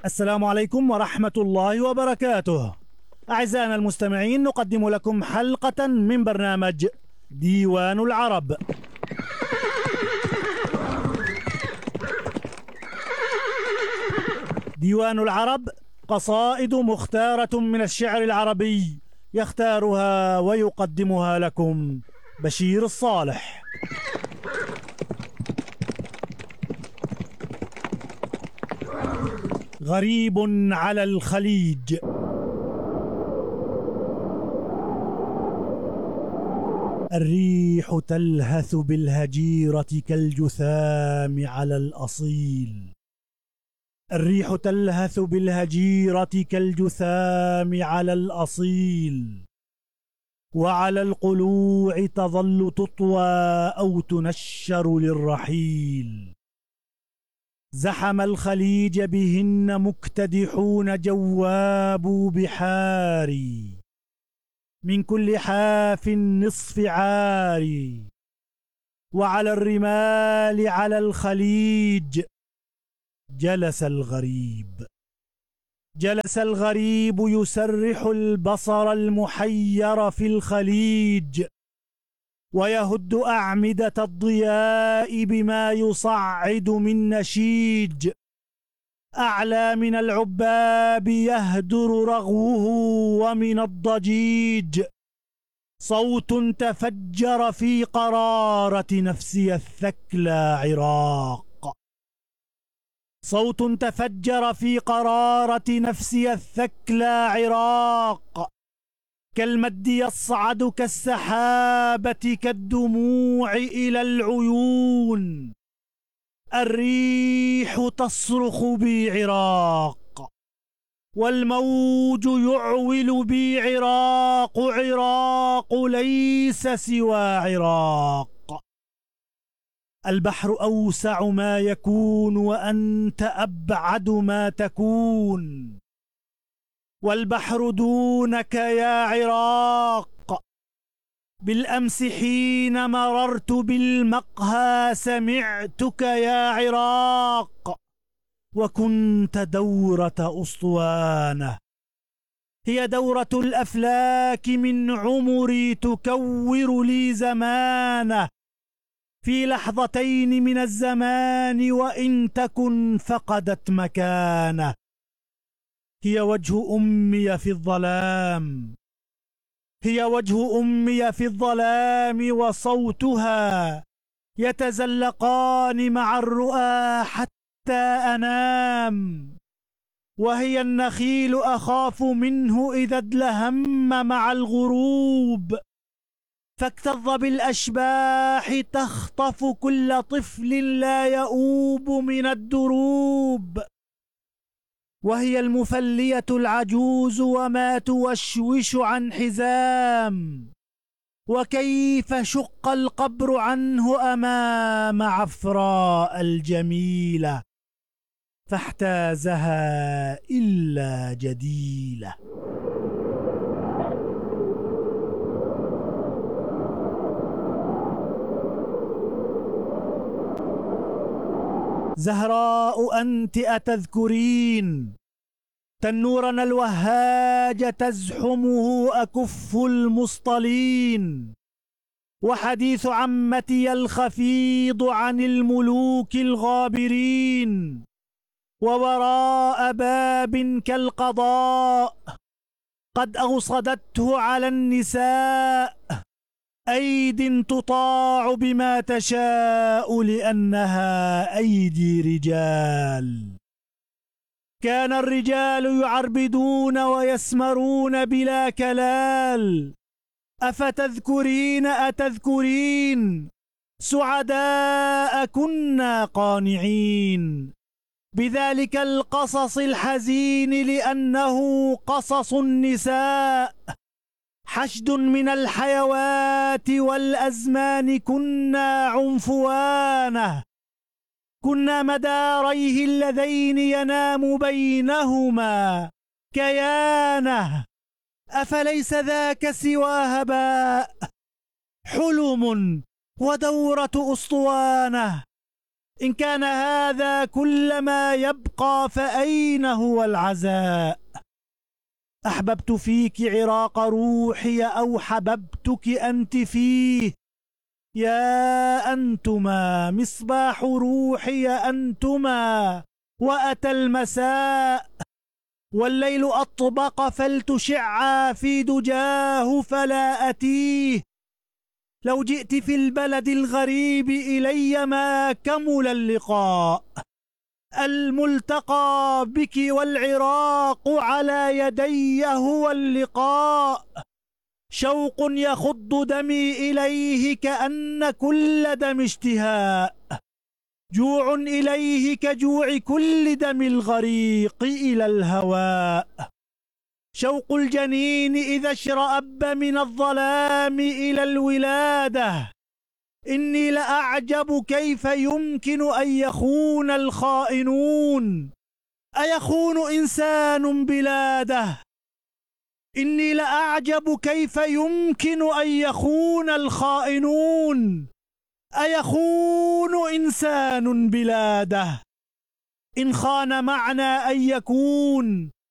السلام عليكم ورحمة الله وبركاته. أعزائنا المستمعين، نقدم لكم حلقة من برنامج ديوان العرب. ديوان العرب قصائد مختارة من الشعر العربي، يختارها ويقدمها لكم بشير الصالح. غريب على الخليج. الريح تلهث بالهجيرة كالجثام على الأصيل. الريح تلهث بالهجيرة كالجثام على الأصيل، وعلى القلوع تظل تطوى أو تنشر للرحيل. زحم الخليج بهن مكتدحون جوابوا بحاري، من كل حاف نصف عاري. وعلى الرمال على الخليج جلس الغريب. جلس الغريب يسرح البصر المحير في الخليج، ويهد أعمدة الضياء بما يصعد من نشيج. أعلى من العباب يهدر رغوه، ومن الضجيج صوت تفجر في قرارة نفسي الثكلى عراق. صوت تفجر في قرارة نفسي الثكلى عراق، كالمد يصعد كالسحابة كالدموع إلى العيون. الريح تصرخ بي عراق، والموج يعول بي عراق. عراق ليس سوى عراق. البحر أوسع ما يكون، وأنت أبعد ما تكون. والبحر دونك يا عراق. بالأمس حين مررت بالمقهى سمعتك يا عراق، وكنت دورة أسطوانة، هي دورة الأفلاك من عمري تكور لي زمانه. في لحظتين من الزمان وإن تكن فقدت مكانه. هي وجه أمي في الظلام، هي وجه أمي في الظلام، وصوتها يتزلقان مع الرؤى حتى أنام. وهي النخيل أخاف منه إذا ادلهم مع الغروب، فاكتظ بالأشباح تخطف كل طفل لا يؤوب من الدروب. وهي المفلية العجوز وما توشوش عن حزام، وكيف شق القبر عنه أمام عفراء الجميلة، فاحتازها إلا جديلة. زهراء أنت أتذكرين تنورنا الوهاج تزحمه أكف المصطلين، وحديث عمتي الخفيض عن الملوك الغابرين. ووراء باب كالقضاء قد أوصدته على النساء، أيد تطاع بما تشاء لأنها أيدي رجال. كان الرجال يعربدون ويسمرون بلا كلال. أفتذكرين أتذكرين سعداء كنا قانعين بذلك القصص الحزين، لأنه قصص النساء. حشد من الحيوات والأزمان كنا عنفوانه، كنا مداريه اللذين ينام بينهما كيانه. أفليس ذاك سوى هباء، حلم ودورة أسطوانه. إن كان هذا كل ما يبقى فأين هو العزاء؟ أحببت فيك عراق روحي أو حببتك أنت فيه؟ يا أنتما مصباح روحي أنتما، وأتى المساء والليل أطبق فلتشعا في دجاه فلا أتيه. لو جئت في البلد الغريب إلي ما كمل اللقاء، الملتقى بك والعراق على يدي هو اللقاء. شوق يخض دمي إليه كأن كل دم اشتهاء، جوع إليه كجوع كل دم الغريق إلى الهواء. شوق الجنين إذا اشرأب من الظلام إلى الولادة، إني لأعجب كيف يمكن أن يخون الخائنون. أيخون إنسان بلاده؟ إني لأعجب كيف يمكن أن يخون الخائنون. أيخون إنسان بلاده؟ إن خان معنى أن يكون